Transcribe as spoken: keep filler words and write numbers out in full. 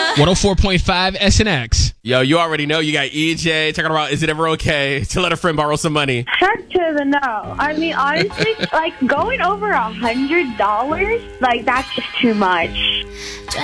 one oh four point five S N X. Yo, you already know you got E J talking about, is it ever okay to let a friend borrow some money? Heck to the no. I mean, honestly, like, going over a hundred dollars, like, that's just too much.